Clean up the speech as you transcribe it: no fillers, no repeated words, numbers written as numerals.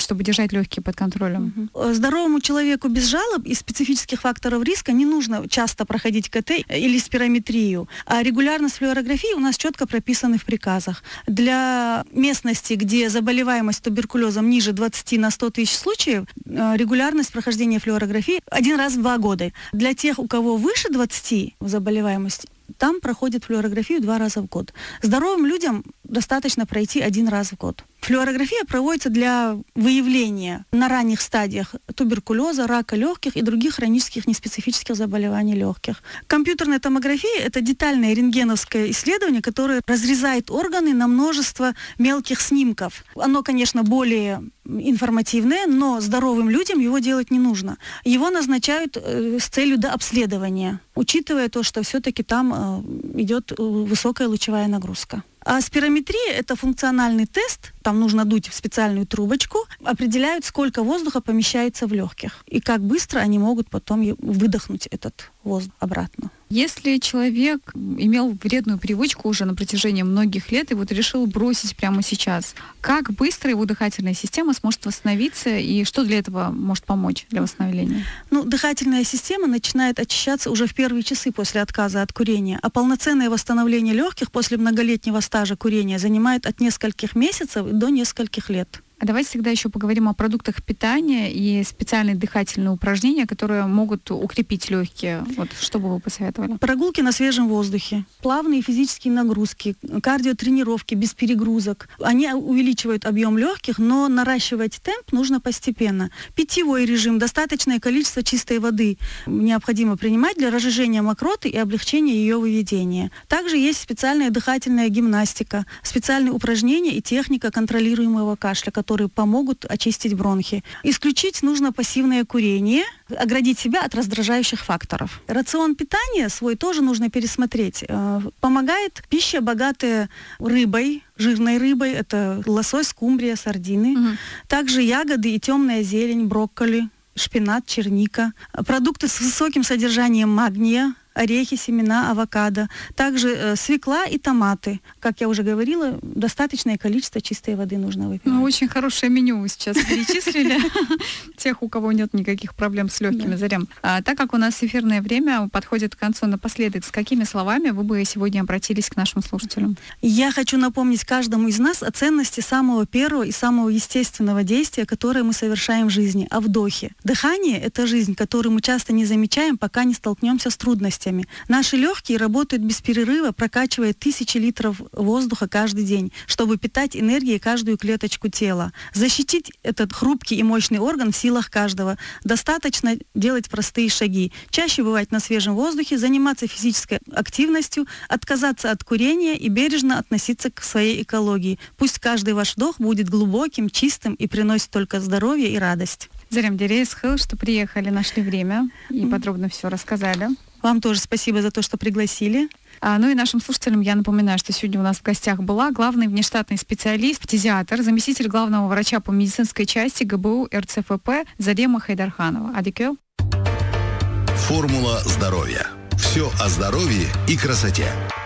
чтобы держать легкие под контролем? Здоровому человеку без жалоб и специфических факторов риска не нужно часто проходить КТ или спирометрию. А регулярность флюорографии у нас четко прописаны в приказах. Для местности, где заболеваемость туберкулезом ниже 20 на 100 тысяч случаев, регулярность прохождения флюорографии 1 раз в 2 года. Для тех, у кого выше 20 заболеваемость, там проходит флюорографию 2 раза в год. Здоровым людям достаточно пройти 1 раз в год. Флюорография проводится для выявления на ранних стадиях туберкулеза, рака легких и других хронических неспецифических заболеваний легких. Компьютерная томография – это детальное рентгеновское исследование, которое разрезает органы на множество мелких снимков. Оно, конечно, более информативное, но здоровым людям его делать не нужно. Его назначают с целью дообследования, учитывая то, что все-таки там идет высокая лучевая нагрузка. А спирометрия – это функциональный тест, там нужно дуть в специальную трубочку, определяют, сколько воздуха помещается в легких и как быстро они могут потом выдохнуть этот воздух обратно. Если человек имел вредную привычку уже на протяжении многих лет и вот решил бросить прямо сейчас, как быстро его дыхательная система сможет восстановиться и что для этого может помочь для восстановления? Дыхательная система начинает очищаться уже в первые часы после отказа от курения, а полноценное восстановление легких после многолетнего стажа курения занимает от нескольких месяцев до нескольких лет. А давайте тогда еще поговорим о продуктах питания и специальные дыхательные упражнения, которые могут укрепить легкие. Вот что бы вы посоветовали? Прогулки на свежем воздухе, плавные физические нагрузки, кардиотренировки без перегрузок. Они увеличивают объем легких, но наращивать темп нужно постепенно. Питьевой режим, достаточное количество чистой воды необходимо принимать для разжижения мокроты и облегчения ее выведения. Также есть специальная дыхательная гимнастика, специальные упражнения и техника контролируемого кашля, которые помогут очистить бронхи. Исключить нужно пассивное курение, оградить себя от раздражающих факторов. Рацион питания свой тоже нужно пересмотреть. Помогает пища, богатая рыбой, жирной рыбой, это лосось, скумбрия, сардины. Также ягоды и темная зелень, брокколи, шпинат, черника. Продукты с высоким содержанием магния, орехи, семена, авокадо. Также свекла и томаты. Как я уже говорила, достаточное количество чистой воды нужно выпивать. Очень хорошее меню вы сейчас перечислили. Тех, у кого нет никаких проблем с легкими, Зарем. Так как у нас эфирное время подходит к концу напоследок, с какими словами вы бы сегодня обратились к нашим слушателям? Я хочу напомнить каждому из нас о ценности самого первого и самого естественного действия, которое мы совершаем в жизни, о вдохе. Дыхание – это жизнь, которую мы часто не замечаем, пока не столкнемся с трудностями. Наши легкие работают без перерыва, прокачивая тысячи литров воздуха каждый день, чтобы питать энергией каждую клеточку тела. Защитить этот хрупкий и мощный орган в силах каждого. Достаточно делать простые шаги. Чаще бывать на свежем воздухе, заниматься физической активностью, отказаться от курения и бережно относиться к своей экологии. Пусть каждый ваш вдох будет глубоким, чистым и приносит только здоровье и радость. Зарем Дерейсхыл, что приехали, нашли время и подробно все рассказали. Вам тоже спасибо за то, что пригласили. Ну и нашим слушателям я напоминаю, что сегодня у нас в гостях была главный внештатный специалист, фтизиатр, заместитель главного врача по медицинской части ГБУ РЦФП Зарема Хайдарханова. Адикё. Формула здоровья. Все о здоровье и красоте.